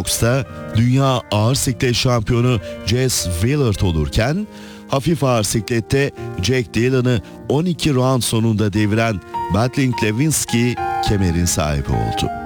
boksta dünya ağır siklet şampiyonu Jess Willard olurken, hafif ağır siklette Jack Dillon'ı 12 round sonunda deviren Battling Lewinsky kemerin sahibi oldu.